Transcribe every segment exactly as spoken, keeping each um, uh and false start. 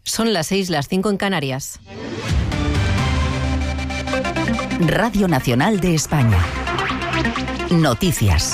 Son las seis, las cinco en Canarias. Radio Nacional de España. Noticias.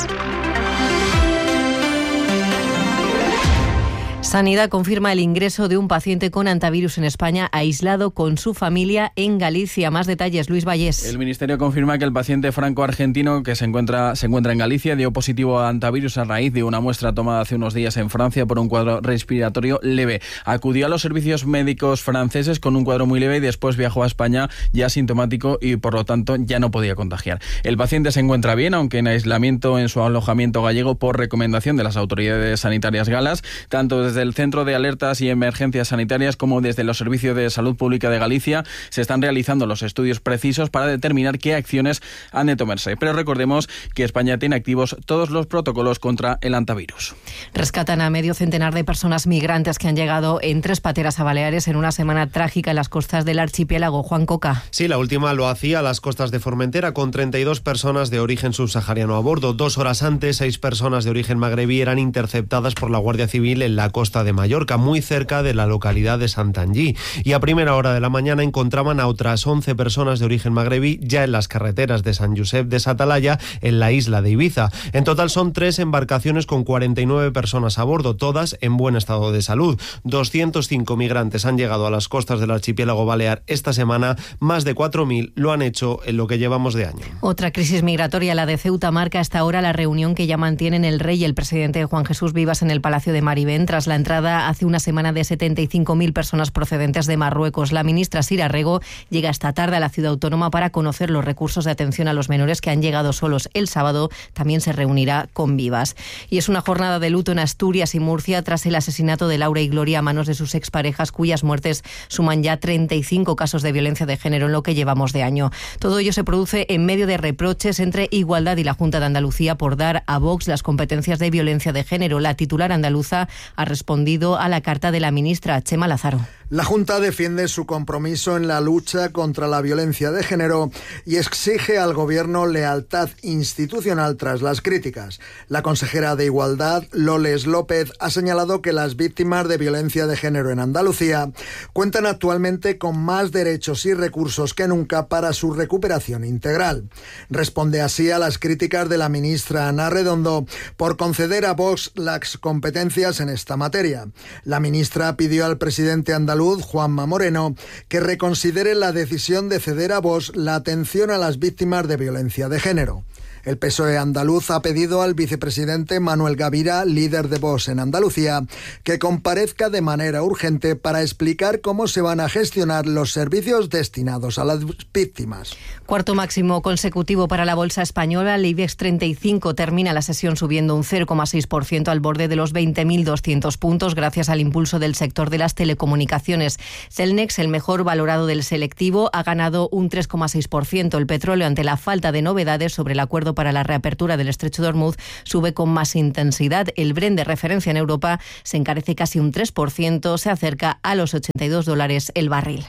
Sanidad confirma el ingreso de un paciente con hantavirus en España aislado con su familia en Galicia. Más detalles, Luis Vallés. El Ministerio confirma que el paciente franco-argentino que se encuentra, se encuentra en Galicia dio positivo a hantavirus a raíz de una muestra tomada hace unos días en Francia por un cuadro respiratorio leve. Acudió a los servicios médicos franceses con un cuadro muy leve y después viajó a España ya sintomático y por lo tanto ya no podía contagiar. El paciente se encuentra bien, aunque en aislamiento en su alojamiento gallego por recomendación de las autoridades sanitarias galas, tanto desde Desde el Centro de Alertas y Emergencias Sanitarias como desde los Servicios de Salud Pública de Galicia se están realizando los estudios precisos para determinar qué acciones han de tomarse. Pero recordemos que España tiene activos todos los protocolos contra el hantavirus. Rescatan a medio centenar de personas migrantes que han llegado en tres pateras a Baleares en una semana trágica en las costas del archipiélago. Juan Coca. Sí, la última lo hacía a las costas de Formentera con treinta y dos personas de origen subsahariano a bordo. Dos horas antes, seis personas de origen magrebí eran interceptadas por la Guardia Civil en la costa de Mallorca, muy cerca de la localidad de Santanyí. Y a primera hora de la mañana encontraban a otras once personas de origen magrebí ya en las carreteras de San Josep de Satalaya, en la isla de Ibiza. En total son tres embarcaciones con cuarenta y nueve personas a bordo, todas en buen estado de salud. doscientos cinco migrantes han llegado a las costas del archipiélago balear esta semana, más de cuatro mil lo han hecho en lo que llevamos de año. Otra crisis migratoria, la de Ceuta, marca hasta ahora la reunión que ya mantienen el rey y el presidente Juan Jesús Vivas en el Palacio de Maribén tras la entrada hace una semana de setenta y cinco mil personas procedentes de Marruecos. La ministra Sira Rego llega esta tarde a la ciudad autónoma para conocer los recursos de atención a los menores que han llegado solos. El sábado también se reunirá con Vivas. Y es una jornada de luto en Asturias y Murcia tras el asesinato de Laura y Gloria a manos de sus exparejas, cuyas muertes suman ya treinta y cinco casos de violencia de género en lo que llevamos de año. Todo ello se produce en medio de reproches entre Igualdad y la Junta de Andalucía por dar a Vox las competencias de violencia de género. La titular andaluza ha respondido a la carta de la ministra Chema Lázaro. La Junta defiende su compromiso en la lucha contra la violencia de género y exige al Gobierno lealtad institucional tras las críticas. La consejera de Igualdad, Loles López, ha señalado que las víctimas de violencia de género en Andalucía cuentan actualmente con más derechos y recursos que nunca para su recuperación integral. Responde así a las críticas de la ministra Ana Redondo por conceder a Vox las competencias en esta materia. La ministra pidió al presidente andaluz, Juanma Moreno, que reconsidere la decisión de ceder a Vox la atención a las víctimas de violencia de género. El P S O E andaluz ha pedido al vicepresidente Manuel Gavira, líder de Vox en Andalucía, que comparezca de manera urgente para explicar cómo se van a gestionar los servicios destinados a las víctimas. Cuarto máximo consecutivo para la bolsa española. El IBEX treinta y cinco termina la sesión subiendo un cero coma seis por ciento al borde de los veinte mil doscientos puntos gracias al impulso del sector de las telecomunicaciones. Celnex, el mejor valorado del selectivo, ha ganado un tres coma seis por ciento. El petróleo, ante la falta de novedades sobre el acuerdo para la reapertura del estrecho de Hormuz, sube con más intensidad. El Brent de referencia en Europa se encarece casi un tres por ciento, se acerca a los ochenta y dos dólares el barril.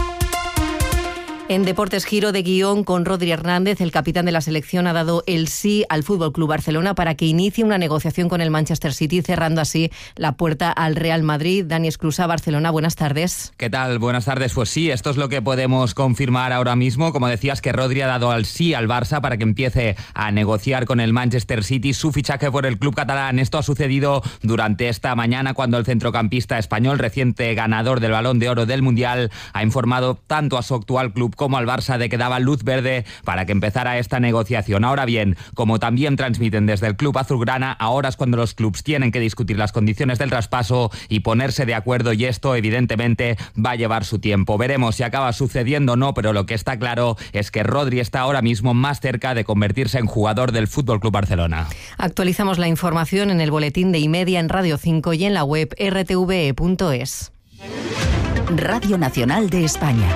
En deportes, giro de guión con Rodri Hernández. El capitán de la selección ha dado el sí al F C Barcelona para que inicie una negociación con el Manchester City, cerrando así la puerta al Real Madrid. Dani Esclusa, Barcelona, buenas tardes. ¿Qué tal? Buenas tardes. Pues sí, esto es lo que podemos confirmar ahora mismo. Como decías, que Rodri ha dado el sí al Barça para que empiece a negociar con el Manchester City su fichaje por el club catalán. Esto ha sucedido durante esta mañana cuando el centrocampista español, reciente ganador del Balón de Oro del Mundial, ha informado tanto a su actual club como al Barça de que daba luz verde para que empezara esta negociación. Ahora bien, como también transmiten desde el club azulgrana, ahora es cuando los clubs tienen que discutir las condiciones del traspaso y ponerse de acuerdo, y esto evidentemente va a llevar su tiempo. Veremos si acaba sucediendo o no, pero lo que está claro es que Rodri está ahora mismo más cerca de convertirse en jugador del F C Barcelona. Actualizamos la información en el boletín de iMedia, en Radio cinco y en la web erre te ve e punto es. Radio Nacional de España.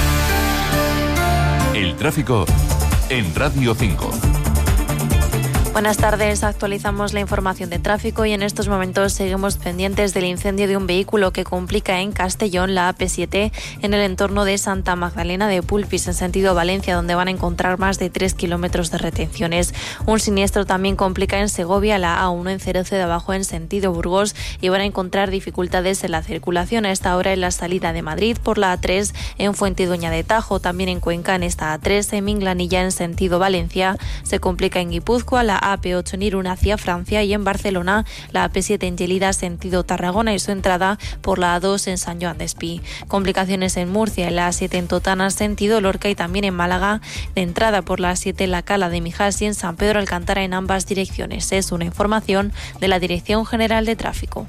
El tráfico en Radio cinco. Buenas tardes, actualizamos la información de tráfico y en estos momentos seguimos pendientes del incendio de un vehículo que complica en Castellón la A P siete en el entorno de Santa Magdalena de Pulpis en sentido Valencia, donde van a encontrar más de tres kilómetros de retenciones. Un siniestro también complica en Segovia la A uno en Ceroce de Abajo en sentido Burgos y van a encontrar dificultades en la circulación a esta hora en la salida de Madrid por la A tres en Fuentidueña de Tajo, también en Cuenca en esta A tres en Minglanilla en sentido Valencia. Se complica en Guipúzcoa la A P ocho en Irún hacia Francia y en Barcelona la A P siete en Gelida sentido Tarragona y su entrada por la A dos en San Joan Despí. Complicaciones en Murcia en la A siete en Totana sentido Lorca y también en Málaga de entrada por la A siete en la Cala de Mijas y en San Pedro Alcántara en ambas direcciones. Es una información de la Dirección General de Tráfico.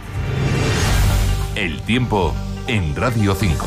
El tiempo en Radio cinco.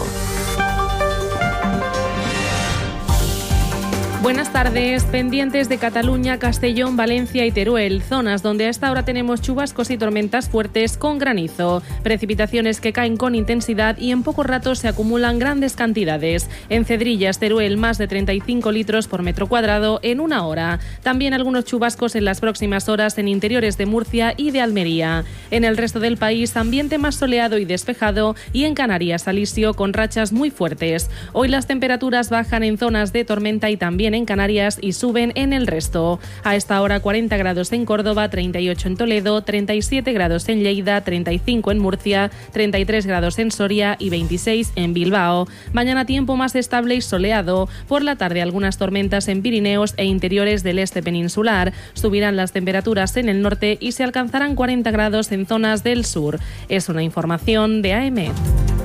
Buenas tardes, pendientes de Cataluña, Castellón, Valencia y Teruel, zonas donde a esta hora tenemos chubascos y tormentas fuertes con granizo, precipitaciones que caen con intensidad y en pocos ratos se acumulan grandes cantidades. En Cedrillas, Teruel, más de treinta y cinco litros por metro cuadrado en una hora. También algunos chubascos en las próximas horas en interiores de Murcia y de Almería. En el resto del país, ambiente más soleado y despejado y en Canarias, alisio con rachas muy fuertes. Hoy las temperaturas bajan en zonas de tormenta y también en Canarias y suben en el resto. A esta hora cuarenta grados en Córdoba, treinta y ocho en Toledo, treinta y siete grados en Lleida, treinta y cinco en Murcia, treinta y tres grados en Soria y veintiséis en Bilbao. Mañana tiempo más estable y soleado. Por la tarde algunas tormentas en Pirineos e interiores del este peninsular. Subirán las temperaturas en el norte y se alcanzarán cuarenta grados en zonas del sur. Es una información de A E M E T.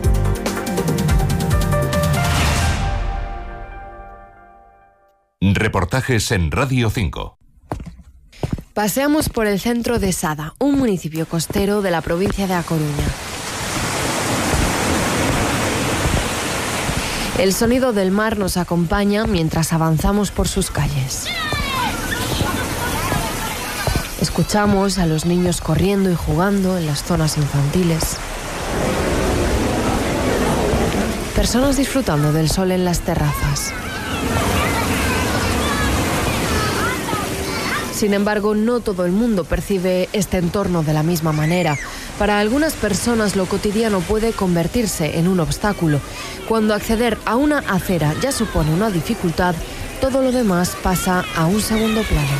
Reportajes en Radio cinco. Paseamos por el centro de Sada, un municipio costero de la provincia de A Coruña. El sonido del mar nos acompaña mientras avanzamos por sus calles. Escuchamos a los niños corriendo y jugando en las zonas infantiles. Personas disfrutando del sol en las terrazas. Sin embargo, no todo el mundo percibe este entorno de la misma manera. Para algunas personas lo cotidiano puede convertirse en un obstáculo. Cuando acceder a una acera ya supone una dificultad, todo lo demás pasa a un segundo plano.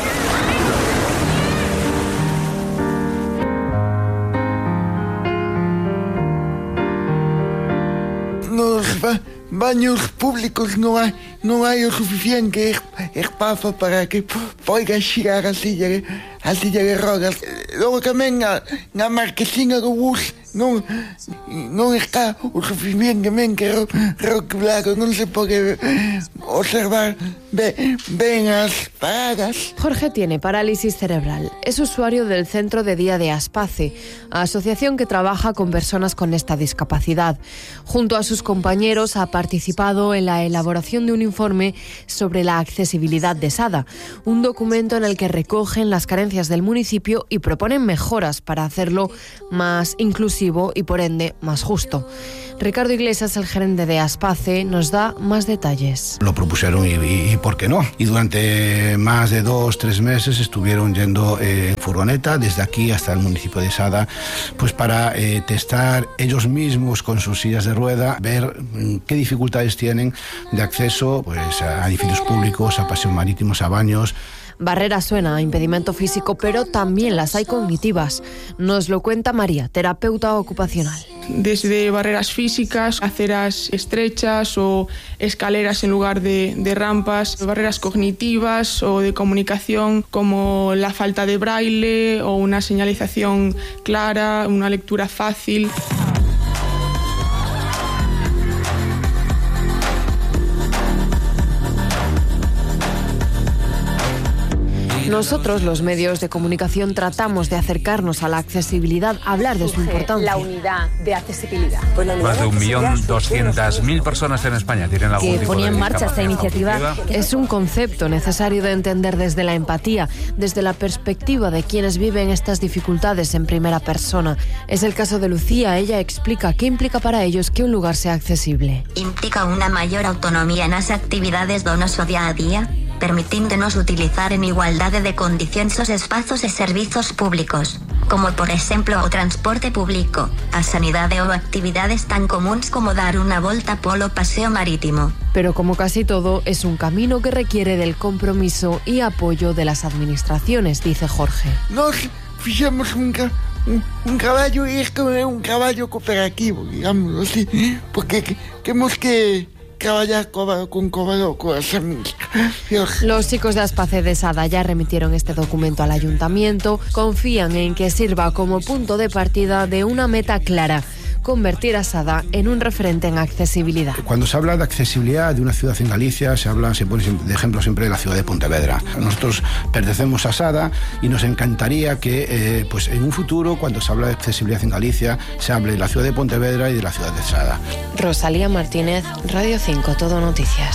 Los ba- baños públicos no hay, no hay o suficiente espacio para que poida chegar a silla, a silla de rodas. Logo tamén a, na marquesina do bus non, non está o suficientemente rotulado, non se pode observar ben as paradas. Jorge tiene parálisis cerebral. Es usuario del Centro de Día de Aspace, asociación que trabaja con personas con esta discapacidad. Junto a sus compañeros ha participado en la elaboración de un informe sobre la accesibilidad de Sada, un documento en el que recogen las carencias del municipio y proponen mejoras para hacerlo más inclusivo y por ende más justo. Ricardo Iglesias, el gerente de Aspace, nos da más detalles. Lo propusieron y, y, y ¿por qué no? Y durante más de dos, tres meses estuvieron yendo en eh, furgoneta desde aquí hasta el municipio de Sada, pues para eh, testar ellos mismos con sus sillas de rueda, ver mm, qué dificultades tienen de acceso pues, a edificios públicos, a paseos marítimos, a baños. Barrera suena a impedimento físico, pero también las hay cognitivas. Nos lo cuenta María, terapeuta ocupacional. Desde barreras físicas, aceras estrechas o escaleras en lugar de, de rampas, barreras cognitivas o de comunicación como la falta de braille o una señalización clara, una lectura fácil. Nosotros, los medios de comunicación, tratamos de acercarnos a la accesibilidad, hablar de su importancia. La unidad de accesibilidad. Pues la Más de un millón doscientas mil personas en España tienen algún que tipo ponía de en marcha esta iniciativa. Es un concepto necesario de entender desde la empatía, desde la perspectiva de quienes viven estas dificultades en primera persona. Es el caso de Lucía. Ella explica qué implica para ellos que un lugar sea accesible. Implica una mayor autonomía en las actividades do noso día a día. permitiéndonos utilizar en igualdad de condiciones los espacios de servicios públicos, como por ejemplo o transporte público, a sanidad o actividades tan comunes como dar una volta polo paseo marítimo. Pero como casi todo, es un camino que requiere del compromiso y apoyo de las administraciones, dice Jorge. Nos fijamos un, ca un, un caballo y es como un caballo cooperativo, digámoslo así, porque tenemos que caballar con coballo con las administraciones. Los chicos de Aspace de Sada ya remitieron este documento al ayuntamiento, confían en que sirva como punto de partida de una meta clara: convertir a Sada en un referente en accesibilidad. Cuando se habla de accesibilidad de una ciudad en Galicia, se habla, se pone de ejemplo siempre de la ciudad de Pontevedra. Nosotros pertenecemos a Sada y nos encantaría que eh, pues en un futuro, cuando se habla de accesibilidad en Galicia, se hable de la ciudad de Pontevedra y de la ciudad de Sada. Rosalía Martínez, Radio cinco, Todo Noticias.